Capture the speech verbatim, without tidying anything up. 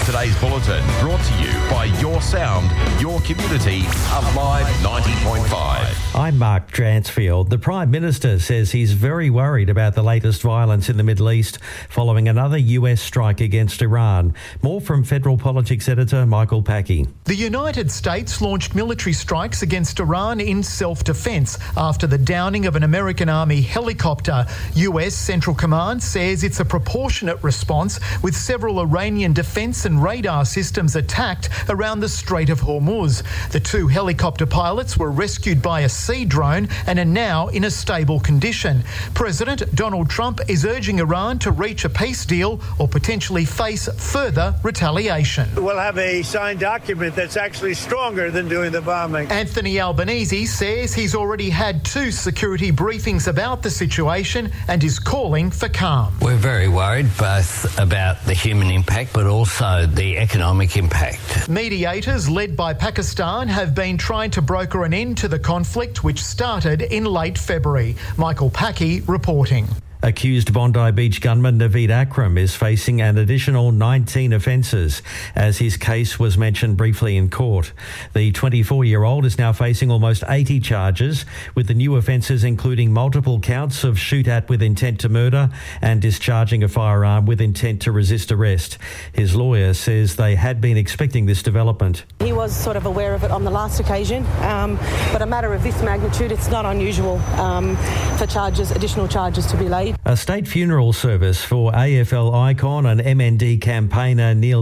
Today's bulletin brought to you by Your Sound, Your Community, Alive ninety point five. I'm Mark Dransfield. The Prime Minister says he's very worried about the latest violence in the Middle East following another U S strike against Iran. More from Federal Politics Editor Michael Packey. The United States launched military strikes against Iran in self-defence after the downing of an American Army helicopter. U S Central Command says it's a proportionate response, with several Iranian defence and radar systems attacked around the Strait of Hormuz. The two helicopter pilots were rescued by a sea drone and are now in a stable condition. President Donald Trump is urging Iran to reach a peace deal or potentially face further retaliation. We'll have a signed document that's actually stronger than doing the bombing. Anthony Albanese says he's already had two security briefings about the situation and is calling for calm. We're very worried both about the human impact but also the economic impact. Mediators led by Pakistan have been trying to broker an end to the conflict, which started in late February. Michael Packey reporting. Accused Bondi Beach gunman Naveed Akram is facing an additional nineteen offences as his case was mentioned briefly in court. The twenty-four-year-old is now facing almost eighty charges, with the new offences including multiple counts of shoot at with intent to murder and discharging a firearm with intent to resist arrest. His lawyer says they had been expecting this development. He was sort of aware of it on the last occasion, um, but a matter of this magnitude, it's not unusual um, for charges, additional charges to be laid. A state funeral service for A F L icon and M N D campaigner Neil